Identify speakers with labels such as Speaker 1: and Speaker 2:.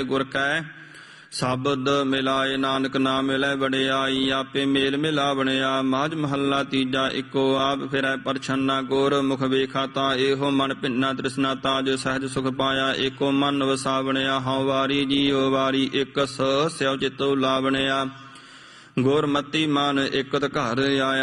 Speaker 1: ਗੁਰ ਕੈ ਸ਼ਬਦ ਮਿਲਾਏ ਨਾਨਕ ਨਾਮ ਮਿਲੈ ਵਡਿਆਈ। ਆਪੇ ਮੇਲ ਮਿਲਾ ਬਣਿਆ ਮਾਝ ਮਹੱਲਾ ਤੀਜਾ। ਇੱਕੋ ਆਪ ਫਿਰੈ ਪਰਛੰਨਾ ਗੁਰ ਮੁਖ ਵੇਖਾ ਤਾ ਇਹੋ ਮਨ ਭਿੰਨਾ ਤ੍ਰਿਸ਼ਨਾ ਤਾ ਜੋ ਸਹਿਜ ਸੁਖ ਪਾਇਆ। ਏਕੋ ਮਨ ਵਸਾ ਬਣਿਆ ਹਉ ਵਾਰੀ ਜੀਉ ਵਾਰੀ ਇਕ ਸਿਉ ਚਿਤੁ ਲਾ ਬਣਿਆ। ਗੁਰਮਤਿ ਮਨ ਇਕਤ ਘਰ ਆਇਆ